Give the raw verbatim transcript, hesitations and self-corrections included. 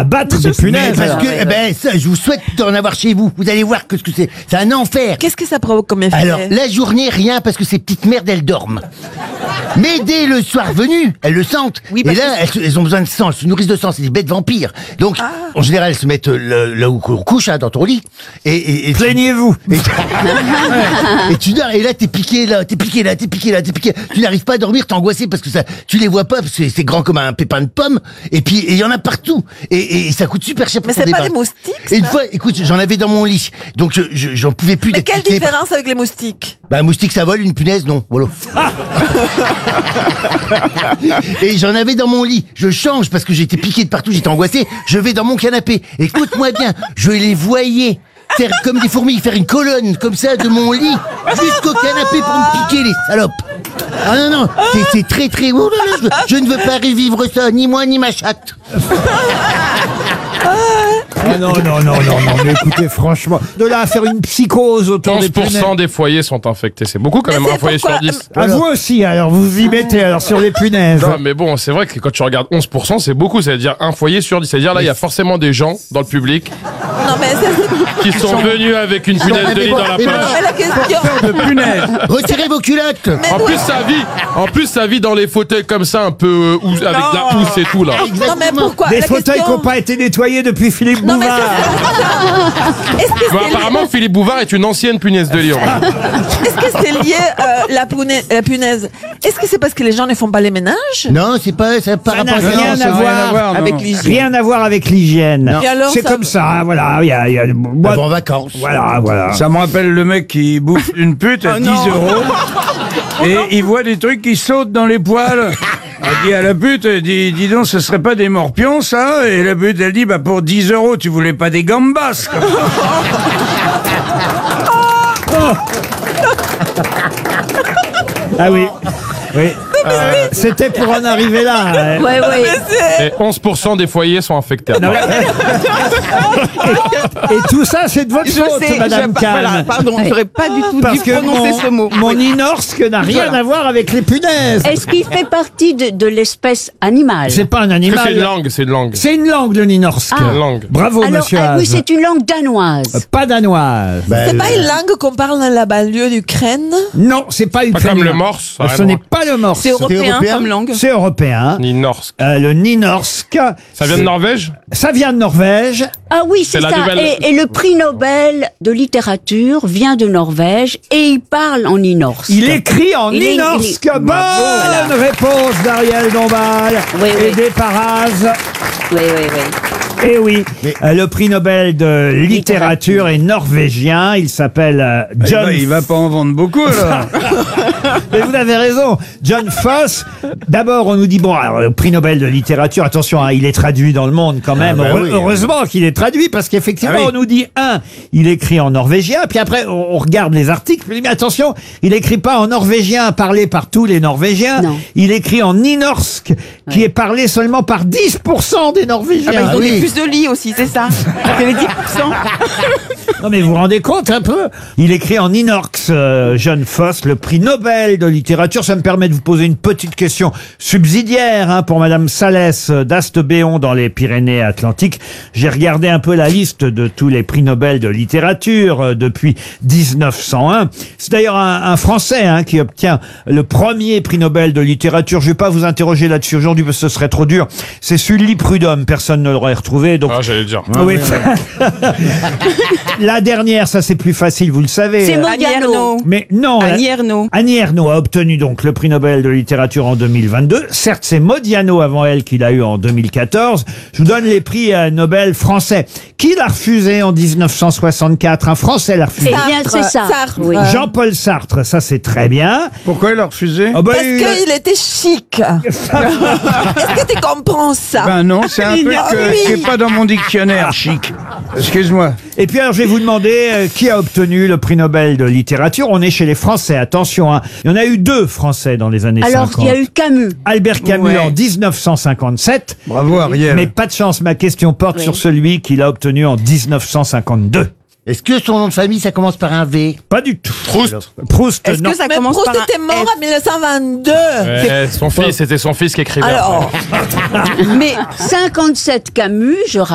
abattre des punaises. Parce que, eh ben, ça, je vous souhaite d'en avoir chez vous. Vous allez voir que ce que c'est. C'est un enfer. Qu'est-ce que ça provoque comme effet? Alors, la journée, rien, parce que ces petites merdes, elles dorment. Mais dès le soir venu, elles le sentent. Oui, et parce là, elles, se- elles ont besoin de sang, elles se nourrissent de sang, c'est des bêtes vampires. Donc, Ah. en général, elles se mettent euh, là où on couche, hein, dans ton lit. Et, et, et Plaignez-vous. Et, et tu dors, et là, t'es piqué là, t'es piqué là, t'es piqué là, t'es piqué. Tu n'arrives pas à dormir, t'es angoissé parce que ça, tu les vois pas, parce que c'est grand comme un pépin de pomme. Et puis, il y en a partout. Et, et ça coûte super cher pour Mais s'en c'est pas débarrasser. des moustiques, Et une ça fois, écoute, j'en avais dans mon lit. Donc, je- je- j'en pouvais plus Mais d'être quelle piqué. différence avec les moustiques? Bah, un moustique, ça vole, une punaise, non. Voilà. Et j'en avais dans mon lit. Je change parce que j'étais piqué de partout, j'étais angoissé. Je vais dans mon canapé. Écoute-moi bien, je les voyais faire comme des fourmis, faire une colonne comme ça de mon lit jusqu'au canapé pour me piquer, les salopes. Ah non, non, c'est- c'est très très... Oh là là, je, je ne veux pas revivre ça, ni moi ni ma chatte. Ah non, non, non, non, non, mais écoutez, franchement, de là à faire une psychose autour des onze pour punaises. cent des foyers sont infectés. C'est beaucoup quand Mais même, c'est un foyer pourquoi- sur dix. À vous aussi, alors, vous y mettez, alors, sur les punaises. Non, mais bon, c'est vrai que quand tu regardes onze pour cent, c'est beaucoup. C'est-à-dire un foyer sur dix. C'est-à-dire là, il y a forcément des gens dans le public Non, mais ça, c'est... qui sont venus avec une punaise de lit dans la Mais non, poche. Mais la question... De punaise. Retirez vos culottes. En plus, ça vit, en plus, ça vit dans les fauteuils comme ça, un peu euh, housse- avec de la housse et tout là. Non, mais pourquoi? Des La fauteuils question- qui n'ont pas été nettoyés depuis Philippe Non, mais Bouvard. c'est- Est-ce que Mais c'est apparemment, Philippe Bouvard est une ancienne punaise de lit. en fait. est-ce que c'est lié, euh, la, punaise, la punaise? Est-ce que c'est parce que les gens ne font pas les ménages? Non, c'est pas... Ça par Ça n'a rapport à rien ça. à voir Avec l'hygiène. Rien à voir avec l'hygiène. Et alors, C'est ça- comme ça, hein, voilà. Il y a, il y a- moi- Ah bon, en vacances. voilà, voilà. Ça me rappelle le mec qui bouffe une pute à dix euros et il voit des trucs qui sautent dans les poils. Il dit à la pute, elle dit, dis donc, ce serait pas des morpions, ça? Et la pute, elle dit, bah, pour dix euros, tu voulais pas des gambas, quoi. Ah oui, oui. Euh, C'était pour en arriver là. hein. Ouais, ouais. Et onze pour cent des foyers sont infectés. Non, mais- Et tout ça, c'est de votre Je faute, sais, Madame je- Kahn. voilà, pardon, j'aurais pas du tout Parce dû que prononcer mon, ce mot. mon Oui. inorsk n'a rien Voilà. à voir avec les punaises. Est-ce qu'il fait partie de, de l'espèce animale? C'est pas un Est-ce que animal. c'est une langue, c'est une langue. C'est une langue, le ninorsk. Ah. Une langue. Bravo, Alors, monsieur ah, oui, Haas. c'est une langue danoise. Pas danoise. Bah, C'est pas une langue qu'on parle dans la banlieue d'Ukraine? Non, c'est pas une Pas comme le morse. ça a rien Ce à n'est voir. pas le morse. C'est européen européen comme langue. C'est européen. Ni norsk. Euh, le ninorsk. Ça vient de Norvège? Ça vient de Norvège. Ah oui, c'est C'est la ça. nouvelle- Et, et le prix Nobel de littérature vient de Norvège et il parle en inorsk. Il écrit en Il est- ninorsk. il est- Bonne réponse d'Ariel Dombal. Oui, oui. Aidé par Az. Oui, oui, oui. Eh oui, Mais- euh, le prix Nobel de littérature est norvégien. Il s'appelle euh, Eh John. ben, il va pas en vendre beaucoup, alors. Mais vous avez raison, John Foss. D'abord, on nous dit bon, alors, le prix Nobel de littérature. Attention, hein, il est traduit dans le monde quand même. Ah bah Heure- oui. Heureusement qu'il est traduit parce qu'effectivement, Ah oui. on nous dit un, il écrit en norvégien. Puis après, on, on regarde les articles. Puis, mais attention, il écrit pas en norvégien parlé par tous les Norvégiens. Non. Il écrit en ninorsk, qui est parlé seulement par dix pour cent des Norvégiens. Ah bah, ils ont oui. des puces de lit aussi, c'est ça. C'est les dix pour cent. Non mais vous vous rendez compte un peu? Il écrit en inorx, euh, John Foss, le prix Nobel de littérature. Ça me permet de vous poser une petite question subsidiaire hein, pour Madame Salès d'Astebéon dans les Pyrénées-Atlantiques. J'ai regardé un peu la liste de tous les prix Nobel de littérature euh, depuis dix-neuf cent un. C'est d'ailleurs un, un Français hein, qui obtient le premier prix Nobel de littérature. Je vais pas vous interroger là-dessus aujourd'hui parce que ce serait trop dur. C'est Sully Prudhomme. Personne ne l'aurait retrouvé. Donc Ah, j'allais dire. oui. La dernière, ça c'est plus facile, vous le savez. C'est Euh, Annie Modiano. Ernaux. Mais non, la- Annie Ernaux. Annie Ernaux a obtenu donc le prix Nobel de littérature en deux mille vingt-deux. Certes, c'est Modiano avant elle qui l'a eu en deux mille quatorze. Je vous donne les prix euh, Nobel français. Qui l'a refusé en dix-neuf cent soixante-quatre? Un Français l'a refusé. Eh bien, c'est ça. Sartre. Oui. Jean-Paul Sartre, ça c'est très bien. Pourquoi il a refusé? Oh, bah, Parce il a- qu'il était chic. Est-ce que tu comprends ça? Ben non, c'est un truc Ah euh, oui. qui est pas dans mon dictionnaire, chic. Excuse-moi. Et puis alors, je vais vous demander euh, qui a obtenu le prix Nobel de littérature. On est chez les Français, attention. Hein. Il y en a eu deux Français dans les années Alors, cinquante. il y a eu Camus. Albert Camus Ouais. en dix-neuf cent cinquante-sept. Bravo, Ariel. Mais pas de chance, ma question porte Oui. sur celui qu'il a obtenu en dix-neuf cent cinquante-deux. Est-ce que son nom de famille, ça commence par un V? Pas du tout. Proust. Proust, Est-ce non. que ça Mais commence Proust par un était mort F? en mille neuf cent vingt-deux. Ouais, son fils, c'était son fils qui écrivait. Alors, Mais cinquante-sept Camus, je